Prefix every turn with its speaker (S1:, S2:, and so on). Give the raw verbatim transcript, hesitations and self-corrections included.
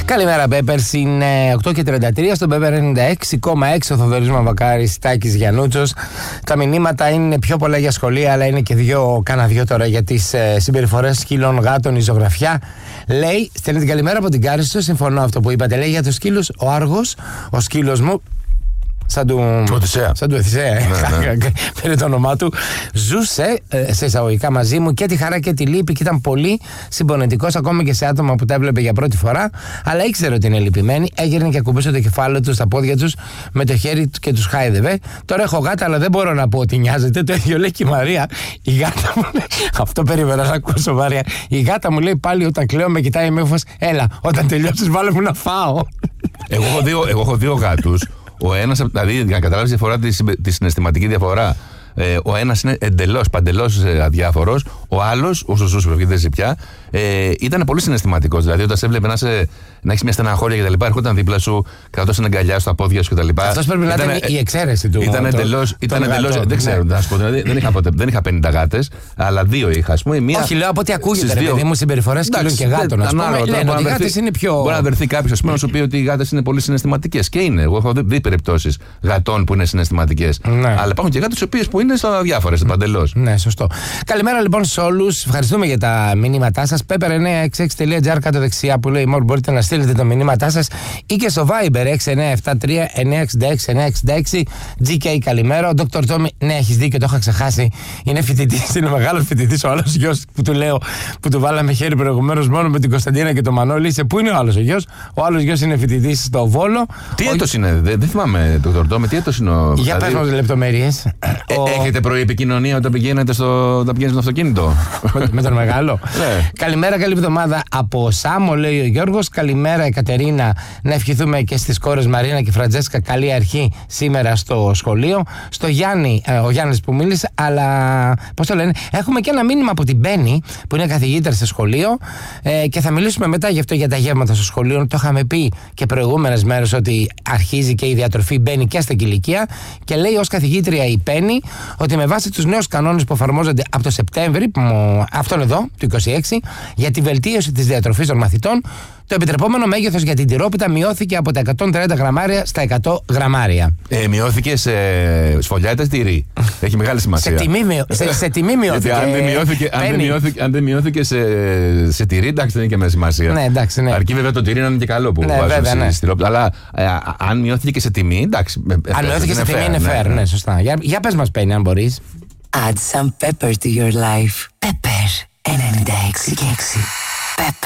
S1: Καλημέρα, Πέπερς. Είναι οκτώ και τριάντα τρία στον Πέπερ ενενήντα έξι κόμμα έξι. Ο Θοδωρής Μαβακάρης, Τάκης Γιαννούτσος. Τα μηνύματα είναι πιο πολλά για σχολεία, αλλά είναι και δύο, κάνα δυο τώρα για τις ε, συμπεριφορές σκύλων, γάτων, η ζωγραφιά. Λέει, στέλνει την καλημέρα από την Κάριστο. Συμφωνώ αυτό που είπατε. Λέει για τους σκύλους, ο Άργος, ο σκύλος μου. Σαν του
S2: Οδυσσέα.
S1: Σαν του Οδυσσέα, ναι, ναι. Πήρε το όνομά του. Ζούσε ε, σε εισαγωγικά μαζί μου και τη χαρά και τη λύπη και ήταν πολύ συμπονετικός ακόμα και σε άτομα που τα έβλεπε για πρώτη φορά. Αλλά ήξερε ότι είναι λυπημένοι. Έγερνε και ακουμπούσε το κεφάλι του στα πόδια του με το χέρι του και του χάιδευε. Τώρα έχω γάτα, αλλά δεν μπορώ να πω ότι νοιάζεται. Το ίδιο λέει και η Μαρία. Η γάτα μου λέει. Αυτό περίμενα να ακούσω, Μαρία. Η γάτα μου λέει πάλι όταν κλαίω με κοιτάει με φως. Έλα, όταν τελειώσει, βάλε μου να φάω.
S2: Εγώ έχω δύο, εγώ έχω δύο γάτους. Ο ένας, δηλαδή, για να καταλάβεις διαφορά, τη, τη συναισθηματική διαφορά, ε, ο ένας είναι εντελώς, παντελώς ε, αδιάφορος. Ο άλλος, όσο ζούσε, δεν ζει πια, ε, ήταν πολύ συναισθηματικός. Δηλαδή, όταν σε έβλεπε να, σε, να έχεις μια στεναχώρια κτλ., έρχονταν δίπλα σου, κρατούσε την αγκαλιά στα πόδια σου κτλ.
S1: Αυτός πρέπει να ήταν η εξαίρεση του.
S2: Ήταν εντελώς. Δεν ξέρω, να σου πω, δηλαδή, δεν, είχα ποτέ, δεν είχα πενήντα γάτες, αλλά δύο είχα. Ας πούμε, μία,
S1: όχι, λέω από ό,τι ακούγεται, ρε παιδί μου, συμπεριφορές σκύλων και γάτων. Οι γάτες είναι πιο.
S2: Μπορεί να βρεθεί κάποιο να σου πει ότι οι γάτες είναι πολύ συναισθηματικές. Και είναι. Εγώ έχω δει περιπτώσεις γατών που είναι συναισθηματικές. Αλλά υπάρχουν και γάτες οι οποίες που είναι στα διάφορες, παντελώς.
S1: Ναι, σωστό. Καλημέρα λοιπόν σε όλους. Ευχαριστούμε για τα μηνύματά σας. πέπερ εννιά έξι έξι τελεία τζι άρ κάτω δεξιά που λέει more. Μπορείτε να στείλετε τα μηνύματά σας ή και στο Viber έξι εννιά επτά τρία εννιά έξι έξι εννιά έξι έξι. τζι κέι καλημέρα. Ο Δόκτωρ Τόμι, ναι, έχεις δίκιο, το είχα ξεχάσει. Είναι φοιτητής, είναι μεγάλος φοιτητής. Ο άλλος γιος που του λέω, που του βάλαμε χέρι προηγουμένως μόνο με την Κωνσταντίνα και τον Μανώλη. Σε πού είναι ο άλλος ο γιος? Ο άλλος γιος είναι φοιτητής στο Βόλο.
S2: Τι
S1: ο...
S2: έτος είναι, δεν, δεν θυμάμαι, Δόκτωρ Τόμι, τι έτος είναι ο.
S1: Για πες μας λεπτομέρειες.
S2: Ε, ο... Έχετε προεπικοινωνία όταν πηγαίνετε στο, όταν πηγαίνετε στο αυτοκίνητο?
S1: με, με τον μεγάλο. Ναι. Καλημέρα, καλή εβδομάδα από Σάμο, λέει ο Γιώργος. Καλημέρα, Εκατερίνα. Να ευχηθούμε και στις κόρες Μαρίνα και Φραντζέσκα καλή αρχή σήμερα στο σχολείο. Στο Γιάννη, ε, ο Γιάννης που μίλησε, αλλά πώς το λένε, έχουμε και ένα μήνυμα από την Μπέννη που είναι καθηγήτρια στο σχολείο ε, και θα μιλήσουμε μετά γι' αυτό για τα γεύματα στο σχολείο. Το είχαμε πει και προηγούμενες μέρες ότι αρχίζει και η διατροφή μπαίνει και στα ηλικία και λέει ως καθηγήτρια η Μπέννη ότι με βάση τους νέους κανόνες που εφαρμόζονται από το Σεπτέμβρη, αυτόν εδώ, του είκοσι έξι, για τη βελτίωση της διατροφής των μαθητών, το επιτρεπόμενο μέγεθος για την τυρόπιτα μειώθηκε από τα εκατόν τριάντα γραμμάρια στα εκατό γραμμάρια.
S2: Ε, μειώθηκε σε σφολιάτες τυρί. Έχει μεγάλη σημασία.
S1: σε, τιμή, σε, σε τιμή μειώθηκε.
S2: Γιατί αν δεν μειώθηκε, αν δεν μειώθηκε, αν δεν μειώθηκε σε, σε τυρί, εντάξει, δεν είναι και με σημασία.
S1: Ναι, εντάξει, ναι.
S2: Αρκεί βέβαια το τυρί να είναι και καλό που
S1: ναι,
S2: βάζουν
S1: ναι.
S2: στη τυρόπιτα. Αλλά ε, αν μειώθηκε και σε τιμή, εντάξει.
S1: Αν μειώθηκε σε τιμή είναι fair, ναι, ναι, σωστά. Για, για πες μας, Πέννη, αν μπορείς.
S3: Add some pepper to your life. Pepper ενενήντα έξι και έξι. Pepper.